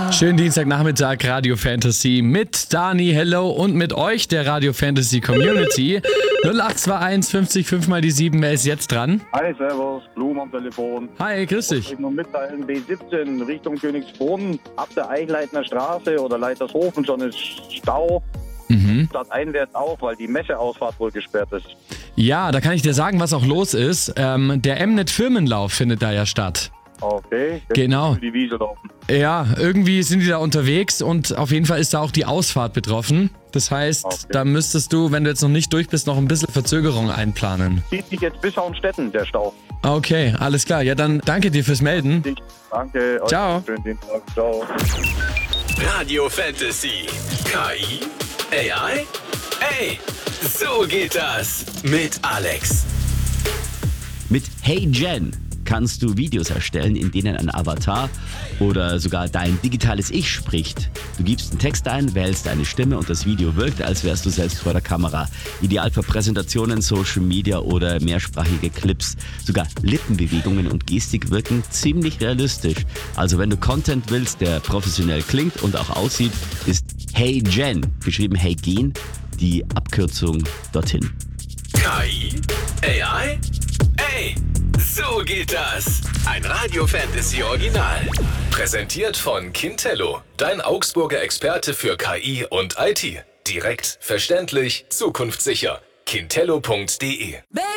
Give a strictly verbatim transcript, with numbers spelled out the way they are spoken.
Schönen Dienstagnachmittag, Radio Fantasy mit Dani, hello, und mit euch, der Radio Fantasy Community. null acht zwei eins fünfzig fünf mal die sieben, wer ist jetzt dran? Hi, servus, Blum am Telefon. Hi, grüß dich. Ich wollte nur mitteilen, B siebzehn Richtung Königsbrunn, ab der Eichleitner Straße oder Leitershofen schon ist Stau. Mhm. Statt einwärts auch, weil die Messeausfahrt wohl gesperrt ist. Ja, da kann ich dir sagen, was auch los ist. Ähm, der M-Net Firmenlauf findet da ja statt. Okay. Jetzt Genau. Die Wiese laufen. Ja, irgendwie sind die da unterwegs und auf jeden Fall ist da auch die Ausfahrt betroffen. Das heißt, Okay. da müsstest du, wenn du jetzt noch nicht durch bist, noch ein bisschen Verzögerung einplanen. Zieht sich jetzt bis Hauenstetten, der Stau. Okay, alles klar. Ja, dann danke dir fürs Melden. Ich danke. euch Ciao. einen Schönen Dienstag. Ciao. Radio Fantasy. K I? A I? Ey, so geht das mit Alex. Mit Hey Jen kannst du Videos erstellen, in denen ein Avatar oder sogar dein digitales Ich spricht. Du gibst einen Text ein, wählst eine Stimme und das Video wirkt, als wärst du selbst vor der Kamera. Ideal für Präsentationen, Social Media oder mehrsprachige Clips. Sogar Lippenbewegungen und Gestik wirken ziemlich realistisch. Also wenn du Content willst, der professionell klingt und auch aussieht, ist Hey Jen, geschrieben Hey Gen, die Abkürzung dorthin. K I? A I? Ey, so geht das. Ein Radio Fantasy Original. Präsentiert von Kintello, dein Augsburger Experte für K I und I T. Direkt, verständlich, zukunftssicher. kintello punkt de